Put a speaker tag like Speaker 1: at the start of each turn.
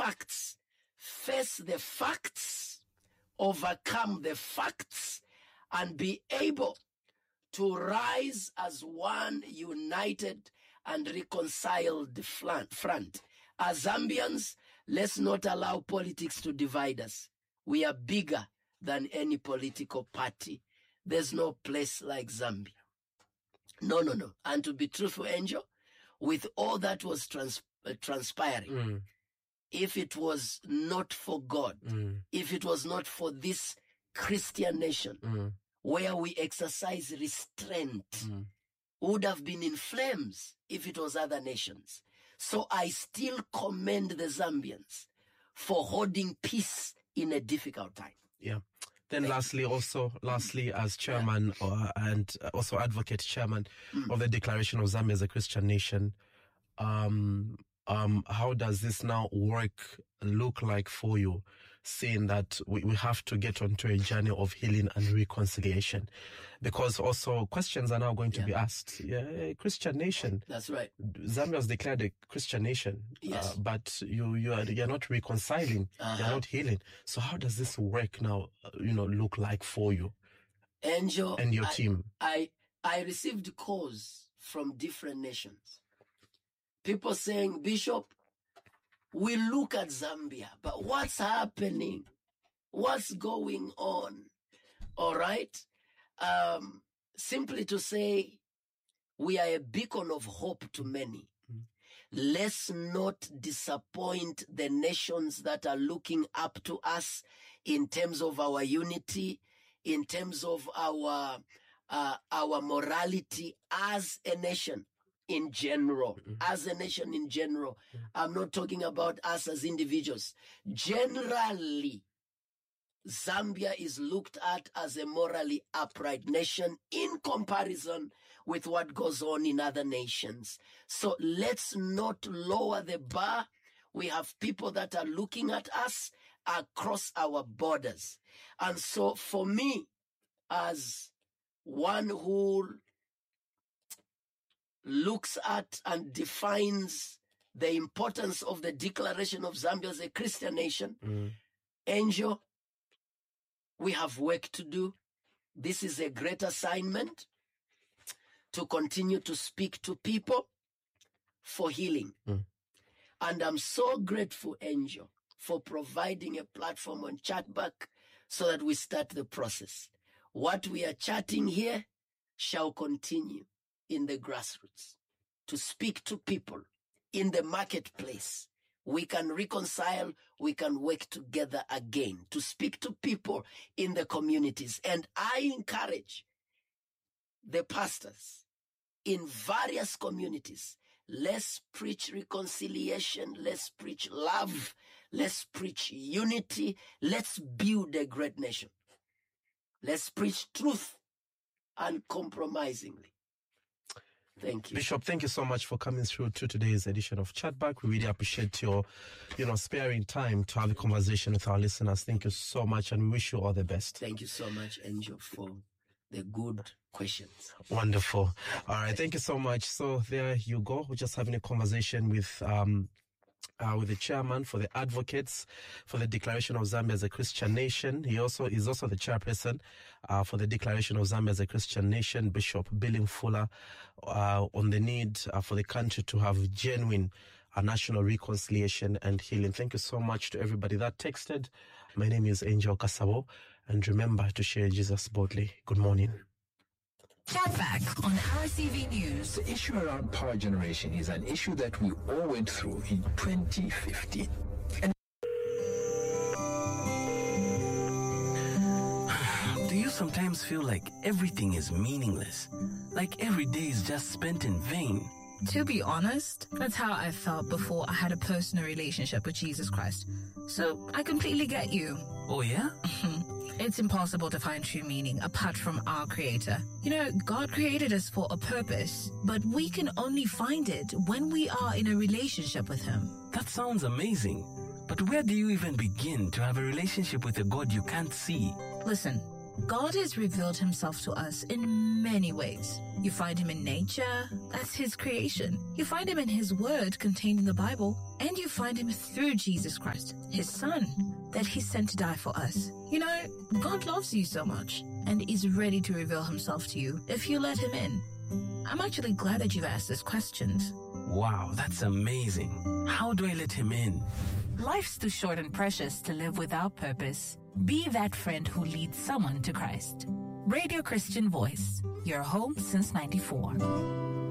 Speaker 1: facts, face the facts, overcome the facts, and be able to rise as one united and reconciled front. As Zambians, let's not allow politics to divide us. We are bigger than any political party. There's no place like Zambia. No. And to be truthful, Angel, with all that was transpiring, if it was not for God, if it was not for this Christian nation, where we exercise restraint, would have been in flames if it was other nations. So I still commend the Zambians for holding peace in a difficult time.
Speaker 2: Yeah. Then lastly, as chairman and also advocate chairman of the Declaration of Zambia as a Christian nation, how does this now look like for you, seeing that we have to get onto a journey of healing and reconciliation? Because also questions are now going to be asked. Yeah, Christian nation.
Speaker 1: That's right.
Speaker 2: Zambia was declared a Christian nation,
Speaker 1: yes.
Speaker 2: But you're not reconciling, you're not healing. So how does this work now, look like for you?
Speaker 1: Angel,
Speaker 2: and your team?
Speaker 1: I received calls from different nations. People saying, Bishop, we look at Zambia, but what's happening? What's going on? All right. Simply to say, we are a beacon of hope to many. Let's not disappoint the nations that are looking up to us in terms of our unity, in terms of our morality as a nation. In general, as a nation in general. I'm not talking about us as individuals. Generally, Zambia is looked at as a morally upright nation in comparison with what goes on in other nations. So let's not lower the bar. We have people that are looking at us across our borders. And so for me, as one who looks at and defines the importance of the Declaration of Zambia as a Christian nation, Angel, we have work to do. This is a great assignment to continue to speak to people for healing. And I'm so grateful, Angel, for providing a platform on Chatback so that we start the process. What we are chatting here shall continue in the grassroots, to speak to people in the marketplace. We can reconcile, we can work together again, to speak to people in the communities. And I encourage the pastors in various communities, let's preach reconciliation, let's preach love, let's preach unity, let's build a great nation. Let's preach truth uncompromisingly. Thank you.
Speaker 2: Bishop, thank you so much for coming through to today's edition of Chatback. We really appreciate your, sparing time to have a conversation with our listeners. Thank you so much, and we wish you all the best.
Speaker 1: Thank you so much, Angel, for the good questions.
Speaker 2: Wonderful. All right. Thank you so much. So there you go. We're just having a conversation with the chairman for the advocates for the Declaration of Zambia as a Christian nation. He is also the chairperson for the Declaration of Zambia as a Christian nation, Bishop Billy Mfula, on the need for the country to have genuine national reconciliation and healing. Thank you so much to everybody that texted. My name is Angel Kasabo, and remember to share Jesus boldly. Good morning.
Speaker 3: Chatback on RCV News.
Speaker 4: The issue around power generation is an issue that we all went through in 2015.
Speaker 5: Do you sometimes feel like everything is meaningless? Like every day is just spent in vain?
Speaker 6: To be honest, that's how I felt before I had a personal relationship with Jesus Christ. So I completely get you.
Speaker 5: Oh yeah?
Speaker 6: It's impossible to find true meaning apart from our Creator. God created us for a purpose, but we can only find it when we are in a relationship with Him.
Speaker 5: That sounds amazing. But where do you even begin to have a relationship with a God you can't see?
Speaker 6: Listen, God has revealed himself to us in many ways. You find him in nature, that's his creation. You find him in his word contained in the Bible, and you find him through Jesus Christ, his son, that he sent to die for us. You know, God loves you so much and is ready to reveal himself to you if you let him in. I'm actually glad that you've asked these questions.
Speaker 5: Wow, that's amazing. How do I let him in?
Speaker 3: Life's too short and precious to live without purpose. Be that friend who leads someone to Christ. Radio Christian Voice, your home since '94.